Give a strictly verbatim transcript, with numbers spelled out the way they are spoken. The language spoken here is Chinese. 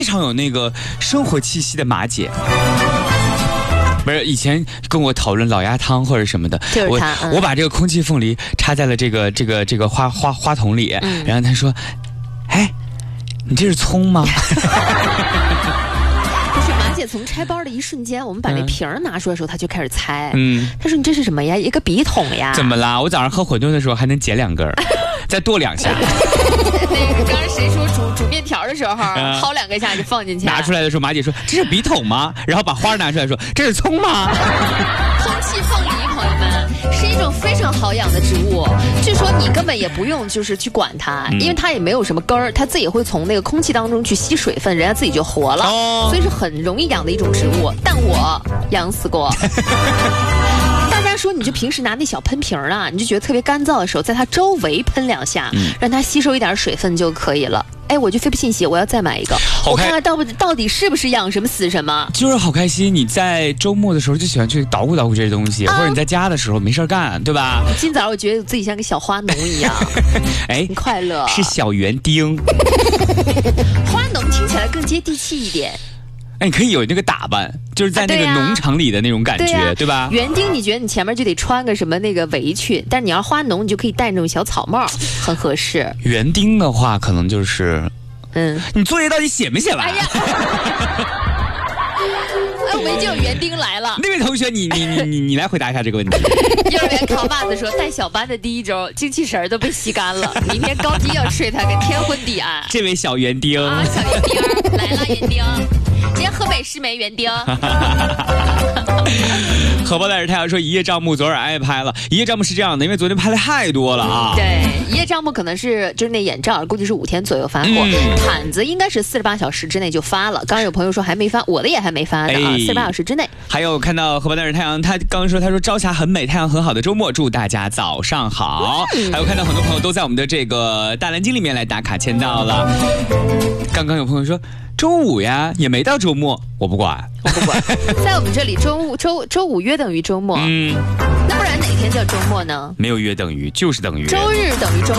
非常有那个生活气息的马姐。不是以前跟我讨论老鸭汤或者什么的， 就是他， 我、嗯、我把这个空气凤梨插在了这个这个这个花花花桶里，嗯、然后他说：“哎，你这是葱吗？” 就是马姐从拆包的一瞬间，我们把那瓶儿拿出来的时候，他就开始猜。 嗯， 他说：“你这是什么呀？一个笔筒呀？” 怎么啦？我早上喝馄饨的时候还能捡两根，再剁两下。 那个刚才谁说煮煮面条的时候，嗯、薅两个下就放进去。 拿出来的时候，马姐说：“这是笔筒吗？”然后把花拿出来说：“这是葱吗？” 空气凤梨，朋友们，是一种非常好养的植物。据说你根本也不用就是去管它，嗯、因为它也没有什么根儿，它自己会从那个空气当中去吸水分，人家自己就活了，哦、所以是很容易养的一种植物。但我养死过。大家说，你就平时拿那小喷瓶啊，你就觉得特别干燥的时候，在它周围喷两下，嗯、让它吸收一点水分就可以了。哎，我就非不信邪，我要再买一个，我看看到不到底是不是养什么死什么。 就是好开心，你在周末的时候就喜欢去捣鼓捣鼓这些东西，啊、或者你在家的时候没事干，对吧？ 今早我觉得自己像个小花农一样，哎，很快乐。 是小园丁。 花农听起来更接地气一点。 哎，你可以有那个打扮，就是在那个农场里的那种感觉， 对啊、 对吧？ 园丁，你觉得你前面就得穿个什么那个围裙，但是你要花农，你就可以戴那种小草帽，很合适。 园丁的话，可能就是， 嗯， 你作业到底写没写完？哎呀， 哎，我们已经有园丁来了。 那位同学，你你你你你来回答一下这个问题。 幼儿园扛把子说，带小班的第一周，精气神都被吸干了，明天高低要睡他个天昏地暗。 这位小园丁啊，小园丁来了，园丁。今天河北师没园丁。 荷包蛋是太阳说一叶障目昨晚挨拍了，一叶障目是这样的，因为昨天拍的太多了啊。 对，一叶障目可能是就是那眼罩，估计是五天左右发货，嗯、毯子应该是四十八小时之内就发了。刚刚有朋友说还没发，我的也还没发呢啊，四十八小时之内。 还有看到荷包蛋是太阳，他刚刚说他说朝霞很美，太阳很好的周末，祝大家早上好。嗯、还有看到很多朋友都在我们的这个大蓝鲸里面来打卡签到了。刚刚有朋友说。周五呀，也没到周末，我不管， 我不管。在我们这里，周五周周五约等于周末，嗯，那不然哪天叫周末呢？ 没有约等于，就是等于。 周日等于周